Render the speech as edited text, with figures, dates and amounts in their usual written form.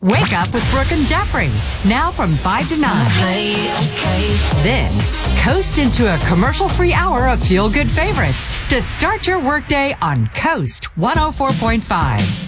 Wake Up with Brooke and Jeffrey. Now from 5 to 9. Then, coast into a commercial-free hour of feel-good favorites to start your workday on Coast 104.5.